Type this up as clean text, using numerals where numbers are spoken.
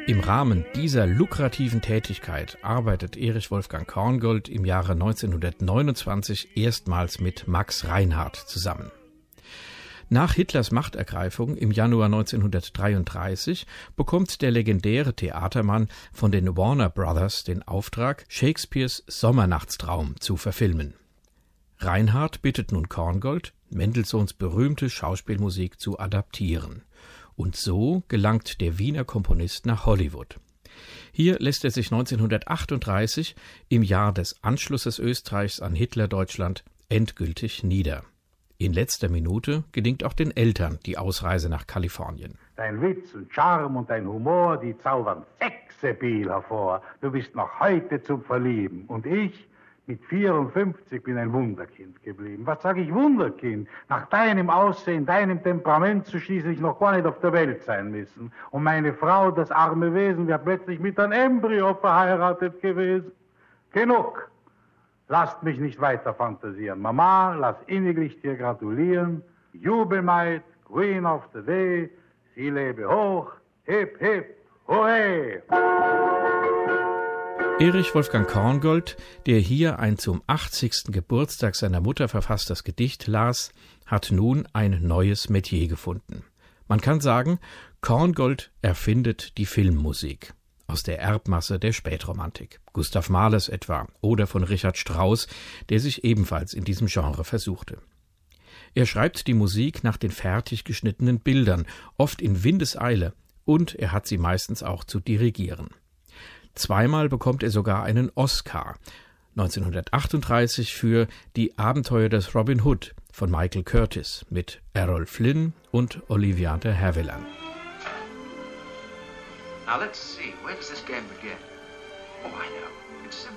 Im Rahmen dieser lukrativen Tätigkeit arbeitet Erich Wolfgang Korngold im Jahre 1929 erstmals mit Max Reinhardt zusammen. Nach Hitlers Machtergreifung im Januar 1933 bekommt der legendäre Theatermann von den Warner Brothers den Auftrag, Shakespeares Sommernachtstraum zu verfilmen. Reinhardt bittet nun Korngold, Mendelssohns berühmte Schauspielmusik zu adaptieren. Und so gelangt der Wiener Komponist nach Hollywood. Hier lässt er sich 1938, im Jahr des Anschlusses Österreichs an Hitlerdeutschland, endgültig nieder. In letzter Minute gelingt auch den Eltern die Ausreise nach Kalifornien. Dein Witz und Charme und dein Humor, die zaubern Sexappeal hervor. Du bist noch heute zum Verlieben. Und ich, mit 54, bin ein Wunderkind geblieben. Was sage ich Wunderkind? Nach deinem Aussehen, deinem Temperament zu schließlich noch gar nicht auf der Welt sein müssen. Und meine Frau, das arme Wesen, wäre plötzlich mit einem Embryo verheiratet gewesen. Genug. Lasst mich nicht weiter fantasieren. Mama, lass inniglich dir gratulieren. Jubelmaid, Queen of the Day, sie lebe hoch, hip, hip, hooray! Erich Wolfgang Korngold, der hier ein zum 80. Geburtstag seiner Mutter verfasstes Gedicht las, hat nun ein neues Metier gefunden. Man kann sagen, Korngold erfindet die Filmmusik. Aus der Erbmasse der Spätromantik. Gustav Mahlers etwa oder von Richard Strauss, der sich ebenfalls in diesem Genre versuchte. Er schreibt die Musik nach den fertig geschnittenen Bildern, oft in Windeseile, und er hat sie meistens auch zu dirigieren. Zweimal bekommt er sogar einen Oscar. 1938 für Die Abenteuer des Robin Hood von Michael Curtiz mit Errol Flynn und Olivia de Havilland. Now let's see, where does this game begin? Oh, I know. It's simple.